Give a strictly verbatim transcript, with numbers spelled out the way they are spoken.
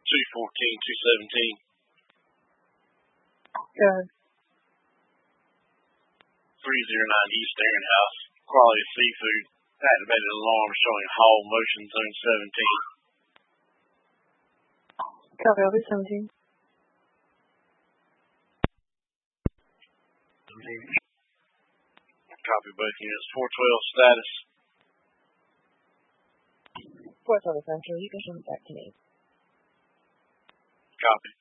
two fourteen, two seventeen. Go ahead. three oh nine East Aaron House, Quality Seafood. Activated alarm showing haul motion zone seventeen. Copy, I'll be seventeen. Copy both units. four twelve status. four twelve Central, you can send it back to me. Copy.